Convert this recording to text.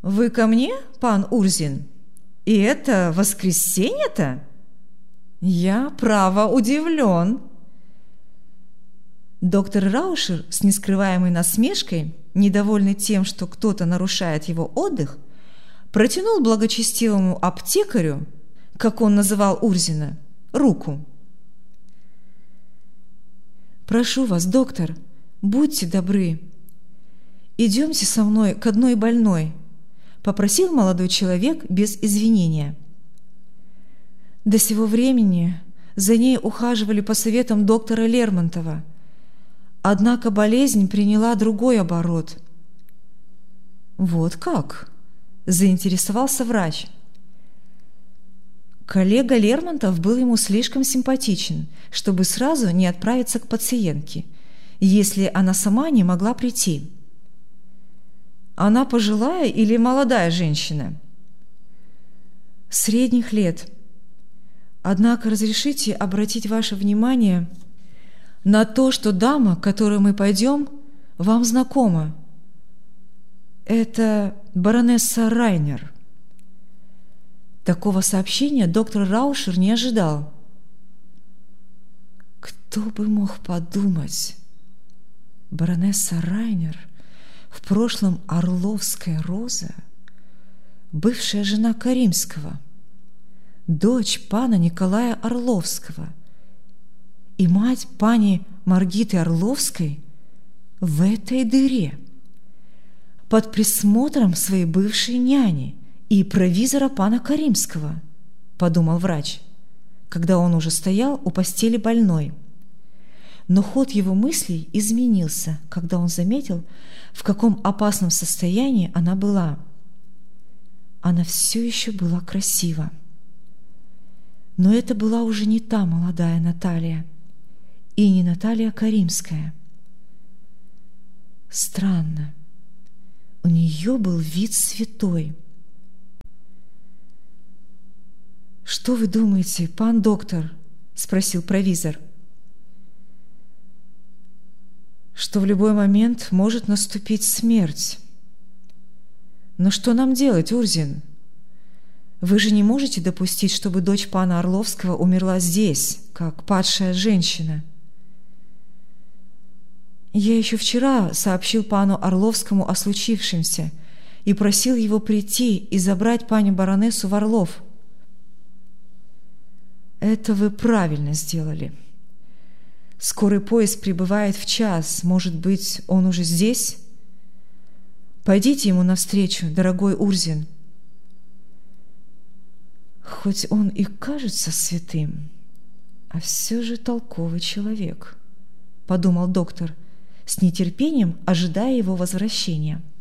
«Вы ко мне, пан Урзин? И это воскресенье-то? Я, право, удивлен». Доктор Раушер с нескрываемой насмешкой, недовольный тем, что кто-то нарушает его отдых, протянул благочестивому аптекарю, как он называл Урзина, руку. «Прошу вас, доктор, будьте добры, идемте со мной к одной больной», — попросил молодой человек без извинения. До сего времени за ней ухаживали по советам доктора Лермонтова, однако болезнь приняла другой оборот. «Вот как?» — заинтересовался врач. Коллега Лермонтов был ему слишком симпатичен, чтобы сразу не отправиться к пациентке, если она сама не могла прийти. «Она пожилая или молодая женщина?» «Средних лет. Однако разрешите обратить ваше внимание на то, что дама, к которой мы пойдем, вам знакома. Это баронесса Райнер». Такого сообщения доктор Раушер не ожидал. Кто бы мог подумать? Баронесса Райнер, в прошлом Орловская Роза, бывшая жена Каримского, дочь пана Николая Орловского и мать пани Маргиты Орловской в этой дыре, под присмотром своей бывшей няни и провизора пана Каримского, подумал врач, когда он уже стоял у постели больной. Но ход его мыслей изменился, когда он заметил, в каком опасном состоянии она была. Она все еще была красива. Но это была уже не та молодая Наталья и не Наталья Каримская. Странно, у нее был вид святой. «Что вы думаете, пан доктор?» — спросил провизор. «Что в любой момент может наступить смерть. Но что нам делать, Урзин? Вы же не можете допустить, чтобы дочь пана Орловского умерла здесь, как падшая женщина. Я еще вчера сообщил пану Орловскому о случившемся и просил его прийти и забрать паню баронессу в Орлов». «Это вы правильно сделали. Скорый поезд прибывает в час. Может быть, он уже здесь? Пойдите ему навстречу, дорогой Урзин». «Хоть он и кажется святым, а все же толковый человек», — подумал доктор, с нетерпением ожидая его возвращения.